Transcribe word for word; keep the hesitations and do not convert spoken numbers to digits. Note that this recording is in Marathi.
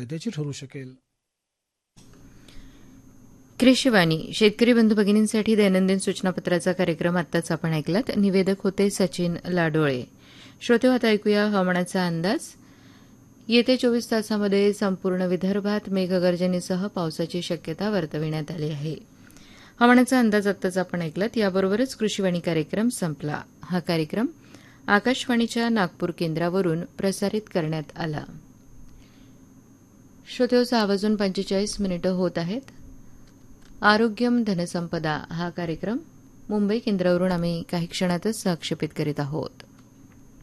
फायद्याची ठरू शकेल. कृषीवाणी शेतकरी बंधू भगिनींसाठी दैनंदिन सूचनापत्राचा कार्यक्रम आत्ताच आपण ऐकलात. निवेदक होते सचिन लाडोळे. श्रोते, आता ऐकूया हवामानाचा अंदाज. येत्या चोवीस तासामध्ये संपूर्ण विदर्भात मेघगर्जनेसह पावसाची शक्यता वर्तविण्यात आली आहे. हवामानाचा अंदाज आत्ताच आपण ऐकलात. याबरोबरच कृषीवाणी कार्यक्रम संपला. हा कार्यक्रम आकाशवाणीच्या नागपूर केंद्रावरून प्रसारित करण्यात आला. श्रोते, सहा वाजून पंचेचाळीस मिनिटं होत आहेत. आरोग्यम धनसंपदा हा कार्यक्रम मुंबई केंद्रावरून आम्ही काही क्षणातच प्रक्षेपित करीत आहोत.